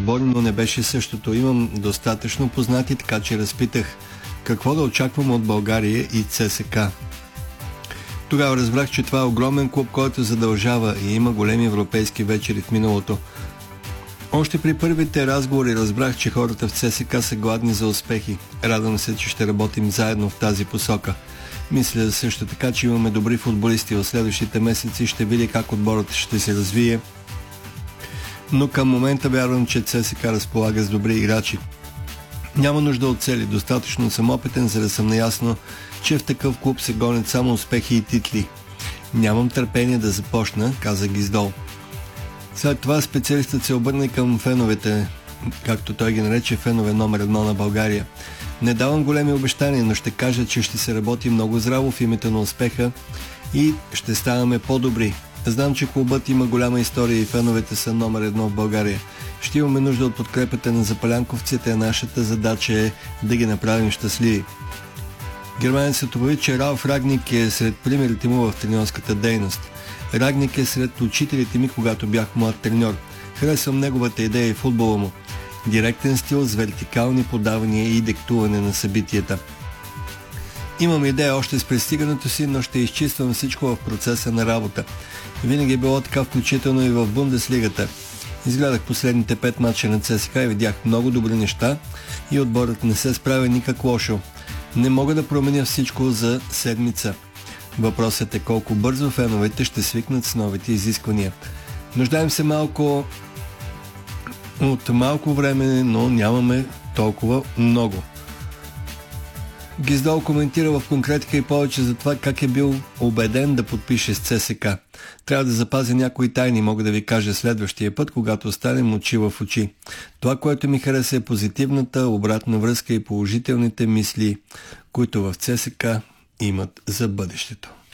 отбори, но не беше същото. Имам достатъчно познати, така че разпитах какво да очаквам от България и ЦСКА. Тогава разбрах, че това е огромен клуб, който задължава и има големи европейски вечери в миналото. Още при първите разговори разбрах, че хората в ЦСКА са гладни за успехи. Радвам се, че ще работим заедно в тази посока. Мисля също така, че имаме добри футболисти. В следващите месеци ще видя как отборът ще се развие. Но към момента вярвам, че ЦСКА разполага с добри играчи. Няма нужда от цели. Достатъчно съм опитен, за да съм наясно, че в такъв клуб се гонят само успехи и титли. Нямам търпение да започна, каза Гиздол. След това специалистът се обърна към феновете, както той ги нарече, фенове номер 1 на България. Не давам големи обещания, но ще кажа, че ще се работи много здраво в името на успеха и ще ставаме по-добри. Знам, че клубът има голяма история и феновете са номер 1 в България. Ще имаме нужда от подкрепата на запалянковците, а нашата задача е да ги направим щастливи. Германецът обяви, че Ралф Рагник е сред примерите му в треньорската дейност. Рагник е сред учителите ми, когато бях млад треньор. Харесвам неговата идея и футбола му. Директен стил с вертикални подавания и диктуване на събитията. Имам идея още с пристигането си, но ще изчиствам всичко в процеса на работа. Винаги е било така, включително и в Бундеслигата. Изгледах последните 5 мача на ЦСКА и видях много добри неща и отборът не се справя никак лошо. Не мога да променя всичко за седмица. Въпросът е колко бързо феновете ще свикнат с новите изисквания. Нуждаем се от малко време, но нямаме толкова много. Гиздол коментира в конкретика и повече за това как е бил убеден да подпише с ЦСКА. Трябва да запазя някои тайни, мога да ви кажа следващия път, когато останем очи в очи. Това, което ми хареса, е позитивната обратна връзка и положителните мисли, които в ЦСКА имат за бъдещето.